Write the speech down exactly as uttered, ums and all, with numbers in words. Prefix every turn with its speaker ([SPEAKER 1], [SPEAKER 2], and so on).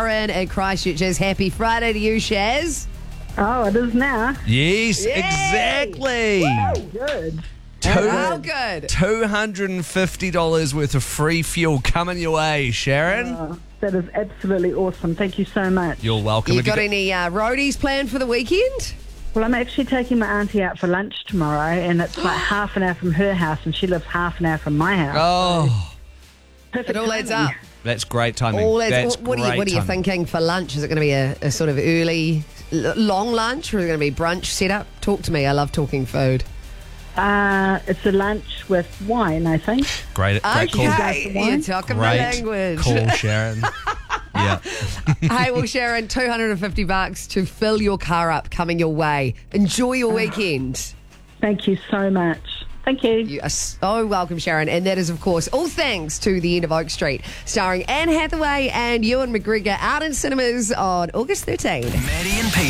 [SPEAKER 1] Sharon in Christchurch is happy Friday to you, Shaz.
[SPEAKER 2] Oh, it is now.
[SPEAKER 3] Yes,
[SPEAKER 1] Yay!
[SPEAKER 3] exactly.
[SPEAKER 2] Oh, good.
[SPEAKER 3] Two,
[SPEAKER 1] Oh, good.
[SPEAKER 3] two hundred fifty dollars worth of free fuel coming your way, Sharon.
[SPEAKER 2] Oh, that is absolutely awesome. Thank you so much.
[SPEAKER 3] You're welcome.
[SPEAKER 1] You
[SPEAKER 3] Have
[SPEAKER 1] got
[SPEAKER 3] got-
[SPEAKER 1] any uh, roadies planned for the weekend?
[SPEAKER 2] Well, I'm actually taking my auntie out for lunch tomorrow, and it's like half an hour from her house, and she lives half an hour from my house.
[SPEAKER 3] Oh,
[SPEAKER 2] Perfect
[SPEAKER 1] It all adds
[SPEAKER 2] timing.
[SPEAKER 1] up.
[SPEAKER 3] that's great timing.
[SPEAKER 1] All adds,
[SPEAKER 3] that's
[SPEAKER 1] what, are you,
[SPEAKER 3] great
[SPEAKER 1] what are you
[SPEAKER 3] timing.
[SPEAKER 1] thinking for lunch? Is it going to be a, a sort of early, l- long lunch, or is it going to be brunch setup? Talk to me. I love talking food.
[SPEAKER 2] Uh, it's a lunch with wine, I think.
[SPEAKER 3] Great, great call.
[SPEAKER 1] Okay, you're talking my
[SPEAKER 3] Great
[SPEAKER 1] language.
[SPEAKER 3] call, Sharon. Yeah.
[SPEAKER 1] Hey, well, Sharon, two hundred fifty bucks to fill your car up coming your way. Enjoy your weekend.
[SPEAKER 2] Thank you so much. Thank you.
[SPEAKER 1] You are so welcome, Sharon. And that is, of course, all thanks to The End of Oak Street, starring Anne Hathaway and Ewan McGregor, out in cinemas on August thirteenth.
[SPEAKER 4] Maddie and Pete.